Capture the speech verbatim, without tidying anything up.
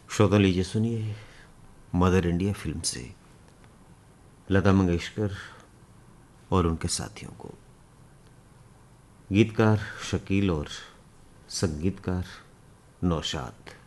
श्रोता लीजिए सुनिए मदर इंडिया फिल्म से लता मंगेशकर और उनके साथियों को। गीतकार शकील और संगीतकार नौशाद।